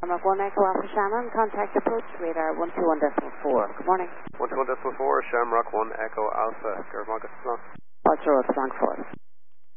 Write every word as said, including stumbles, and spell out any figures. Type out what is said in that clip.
Shamrock one Echo Alpha Shannon, contact approach radar one two one decimal four. Good morning. one two one decimal four, Shamrock one Echo Alpha, Germagus. Archer Road, Frank Forest.